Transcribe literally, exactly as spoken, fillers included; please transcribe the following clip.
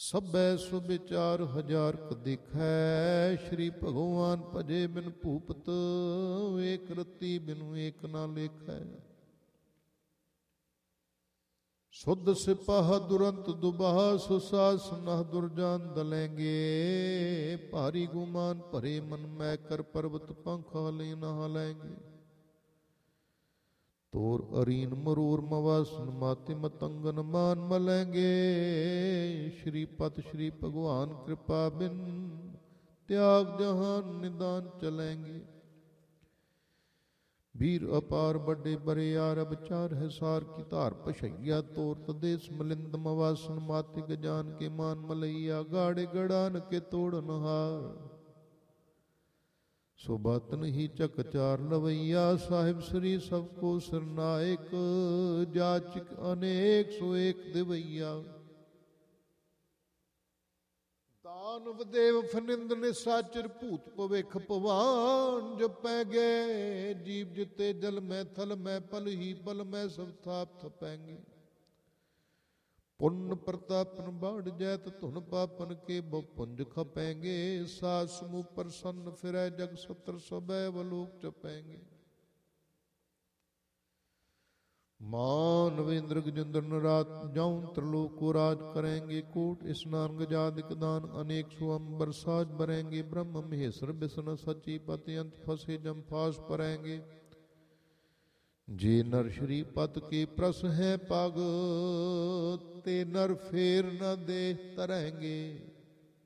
ਸਭੈ ਸੁਵਿਚਾਰ ਹਜ਼ਾਰ ਕ ਦੇਖੈ। ਸ਼੍ਰੀ ਭਗਵਾਨ ਭਜੇ ਬਿਨ ਭੂਪਤ, ਏਕ ਰਤੀ ਬਿਨੁ ਏਕ ਨਾ ਲੇਖੈ। ਸੁਧ ਸਿਪਾਹ ਦੁਰੰਤ ਦੁਬਾਹ, ਸੁਸਾਸ ਨਹ ਦੁਰਜਾਨ ਦਲੈਂਗੇ। ਭਾਰੀ ਗੁਮਾਨ ਭਰੇ ਮਨ ਮੈਂ, ਕਰ ਪਰਬਤ ਪੰਖ ਹਲੇ ਨਾ ਹਲੈਂਗੇ। ਤੋਰ ਅਰੀਨ ਮਰੂਰ ਮਵਾਸਨ, ਮਾਤੇ ਮਤੰਗਨ ਮਾਨ ਮਲੈਂਗੇ। ਸ਼੍ਰੀ ਪਤ ਸ਼੍ਰੀ ਭਗਵਾਨ ਕਿਰਪਾ ਬਿਨ, ਤਿਆਗ ਜਹਾਨ ਨਿਦਾਨ ਚਲੈਂਗੇ। ਵੀਰ ਅਪਾਰ ਵੱਡੇ ਬਰਿਆਰ, ਅਬਚਾਰ ਹੈ ਸਾਰ ਕੀ ਧਾਰ ਪਛਈਆ। ਤੋਰ ਤਦੇਸ ਮਲਿੰਦ ਮਵਾਸਨ, ਮਾਤੇ ਗਜਾਨ ਕੇ ਮਾਨ ਮਲਈਆ। ਗਾੜੇ ਗੜਾਨ ਕੇ ਤੋੜਨ ਹਾਰ, ਸੁਬਤਨ ਹੀ ਚੱਕ ਚਾਰ ਲਵਈਆ। ਸਾਹਿਬ ਸ੍ਰੀ ਸਭ ਕੋ ਸਰਨਾਇਕ, ਜਾਚਕ ਅਨੇਕ ਸੋ ਏਕ ਦਿਵਈਆ। ਦਾਨਵ ਦੇਵ ਫਨਿੰਦ ਨਿਸਾਚਰ, ਭੂਤ ਭਵਿਖ ਭਵਾਨ ਜਪੈ ਗਏ। ਜੀਵ ਜਿਤੇ ਜਲ ਮੈਂ ਥਲ ਮੈਂ, ਪਲ ਹੀ ਪਲ ਮੈਂ ਸਭ ਥਾਪ ਥਪੈਂਗੇ। ਪੁੰਨ ਪ੍ਰਤਾਪਨ ਬਾੜ ਜੈਤ, ਧੁਨ ਪਾਪਨ ਕੇ ਬਹੁ ਪੁੰਜ ਖਪੈਂਗੇ। ਸਾਧ ਸਮੂਹ ਪ੍ਰਸੰਨ ਫਿਰੈ, ਜਗ ਸਤਰ ਸਭੈ ਵਲੋਕ ਚਪੈਂਗੇ। ਮਾਨਵ ਇੰਦਰ ਗਜਿੰਦਰ ਨਰਾਤ, ਜਾਉ त्रिलोक को राज करेंगे। कोट स्नान गजादिक दान, अनेक सो अंबर साज बरेंगे। ब्रह्म महेश्वर विष्णु सची पति, अंत फसे जम फास परेंगे। जे नर श्री पद के प्रस है पग, ते नर फेर न दे तरेंगे।